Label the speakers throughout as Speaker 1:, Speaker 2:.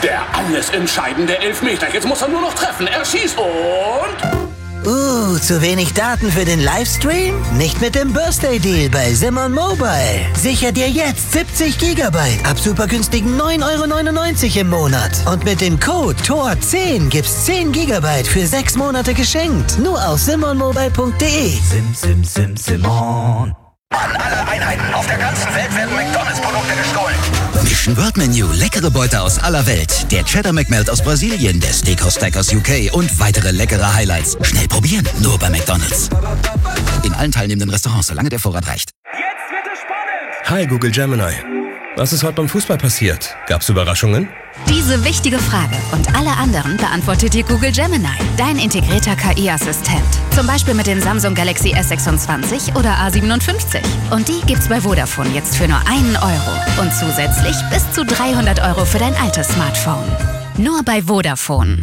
Speaker 1: Der alles entscheidende Elfmeter. Jetzt muss er nur noch treffen. Er schießt und...
Speaker 2: zu wenig Daten für den Livestream? Nicht mit dem Birthday Deal bei Simon Mobile. Sicher dir jetzt 70 GB ab super günstigen 9,99 € im Monat. Und mit dem Code TOR10 gibt's 10 GB für 6 Monate geschenkt. Nur auf simonmobile.de.
Speaker 3: Simon. An alle Einheiten auf der ganzen Welt werden McDonalds-Produkte gestohlen.
Speaker 4: Mission World Menu, leckere Beute aus aller Welt. Der Cheddar McMelt aus Brasilien, der Steakhouse Stack aus UK und weitere leckere Highlights. Schnell probieren, nur bei McDonalds. In allen teilnehmenden Restaurants, solange der Vorrat reicht.
Speaker 5: Jetzt wird es spannend!
Speaker 6: Hi Google Gemini. Was ist heute beim Fußball passiert? Gab's Überraschungen?
Speaker 7: Diese wichtige Frage und alle anderen beantwortet dir Google Gemini, dein integrierter KI-Assistent. Zum Beispiel mit dem Samsung Galaxy S26 oder A57. Und die gibt's bei Vodafone jetzt für nur 1 € und zusätzlich bis zu 300 € für dein altes Smartphone. Nur bei Vodafone.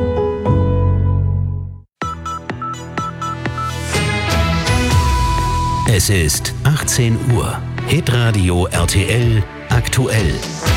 Speaker 8: Es ist 18 Uhr. Hitradio RTL aktuell.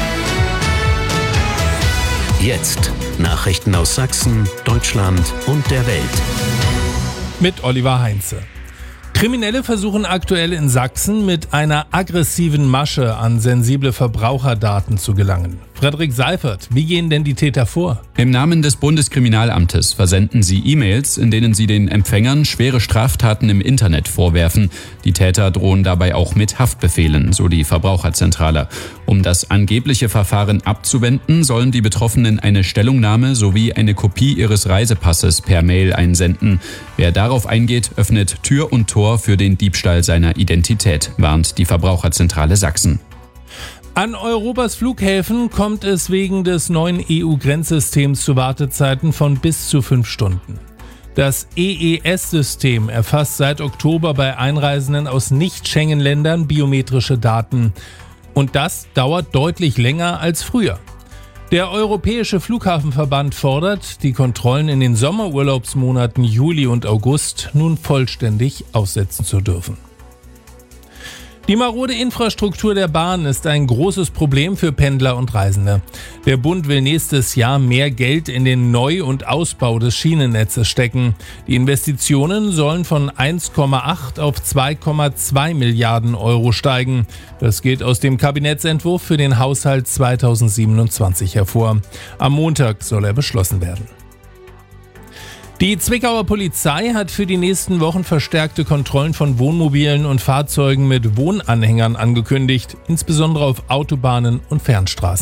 Speaker 8: Jetzt Nachrichten aus Sachsen, Deutschland und der Welt.
Speaker 9: Mit Oliver Heinze. Kriminelle versuchen aktuell in Sachsen mit einer aggressiven Masche an sensible Verbraucherdaten zu gelangen. Frederik Seifert, wie gehen denn die Täter vor?
Speaker 10: Im Namen des Bundeskriminalamtes versenden sie E-Mails, in denen sie den Empfängern schwere Straftaten im Internet vorwerfen. Die Täter drohen dabei auch mit Haftbefehlen, so die Verbraucherzentrale. Um das angebliche Verfahren abzuwenden, sollen die Betroffenen eine Stellungnahme sowie eine Kopie ihres Reisepasses per Mail einsenden. Wer darauf eingeht, öffnet Tür und Tor für den Diebstahl seiner Identität, warnt die Verbraucherzentrale Sachsen.
Speaker 9: An Europas Flughäfen kommt es wegen des neuen EU-Grenzsystems zu Wartezeiten von bis zu 5 Stunden. Das EES-System erfasst seit Oktober bei Einreisenden aus Nicht-Schengen-Ländern biometrische Daten. Und das dauert deutlich länger als früher. Der Europäische Flughafenverband fordert, die Kontrollen in den Sommerurlaubsmonaten Juli und August nun vollständig aussetzen zu dürfen. Die marode Infrastruktur der Bahn ist ein großes Problem für Pendler und Reisende. Der Bund will nächstes Jahr mehr Geld in den Neu- und Ausbau des Schienennetzes stecken. Die Investitionen sollen von 1,8 auf 2,2 Milliarden € steigen. Das geht aus dem Kabinettsentwurf für den Haushalt 2027 hervor. Am Montag soll er beschlossen werden. Die Zwickauer Polizei hat für die nächsten Wochen verstärkte Kontrollen von Wohnmobilen und Fahrzeugen mit Wohnanhängern angekündigt, insbesondere auf Autobahnen und Fernstraßen.